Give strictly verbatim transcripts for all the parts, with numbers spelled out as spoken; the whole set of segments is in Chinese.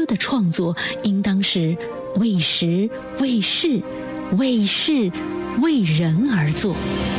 的创作应当是为时、为事、为事、为人而作。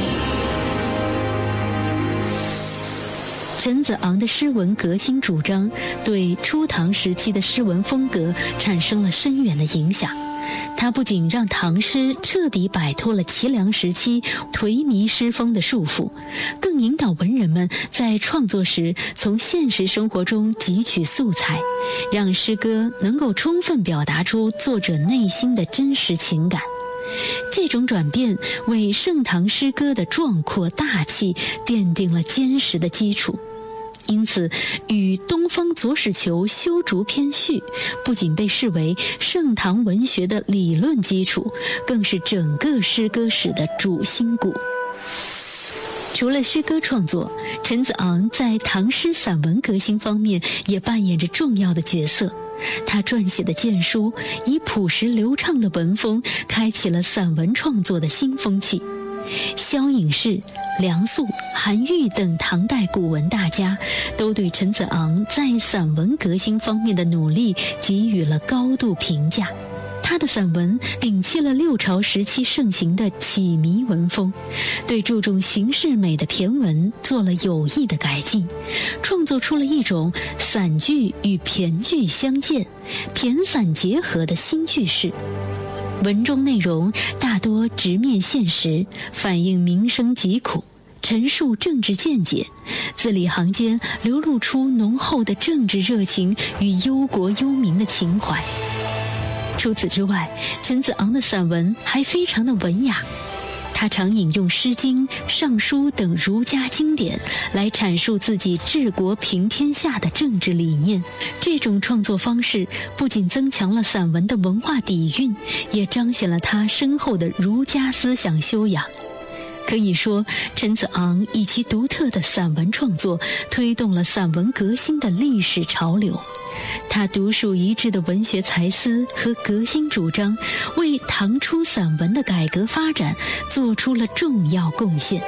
陈子昂的诗文革新主张对初唐时期的诗文风格产生了深远的影响。他不仅让唐诗彻底摆脱了齐梁时期颓靡诗风的束缚，更引导文人们在创作时从现实生活中汲取素材，让诗歌能够充分表达出作者内心的真实情感。这种转变为盛唐诗歌的壮阔大气奠定了坚实的基础。因此，与东方左史求修竹篇序不仅被视为盛唐文学的理论基础，更是整个诗歌史的主心骨。除了诗歌创作，陈子昂在唐诗散文革新方面也扮演着重要的角色。他撰写的荐书以朴实流畅的文风开启了散文创作的新风气。萧颖士、梁肃、韩愈等唐代古文大家都对陈子昂在散文革新方面的努力给予了高度评价。他的散文摒弃了六朝时期盛行的起迷文风，对注重形式美的骈文做了有益的改进，创作出了一种散句与骈句相间、骈散结合的新句式。文中内容大多直面现实，反映民生疾苦，陈述政治见解，字里行间流露出浓厚的政治热情与忧国忧民的情怀。除此之外，陈子昂的散文还非常的文雅，他常引用《诗经》《尚书》等儒家经典来阐述自己治国平天下的政治理念。这种创作方式不仅增强了散文的文化底蕴，也彰显了他深厚的儒家思想修养。可以说，陈子昂以其独特的散文创作推动了散文革新的历史潮流。他独树一帜的文学才思和革新主张，为唐初散文的改革发展做出了重要贡献。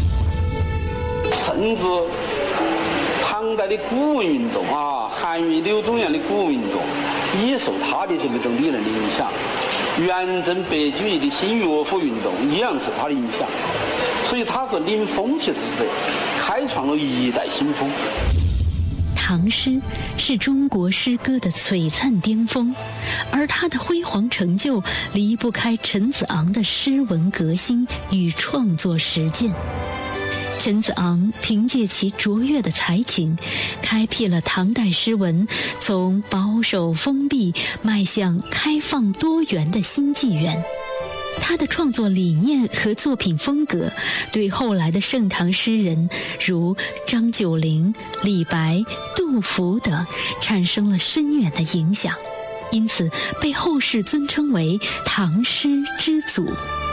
甚至唐代的古文运动啊，韩愈、柳宗元的古文运动，也受他的这么一种理论的影响。元正白居易的新乐府运动一样受他的影响，所以他是领风气之者，开创了一代新风。 唐诗是中国诗歌的璀璨巅峰，而他的辉煌成就离不开陈子昂的诗文革新与创作实践。陈子昂凭借其卓越的才情，开辟了唐代诗文从保守封闭迈向开放多元的新纪元。他的创作理念和作品风格对后来的盛唐诗人如张九龄、李白、杜甫等产生了深远的影响，因此被后世尊称为唐诗之祖。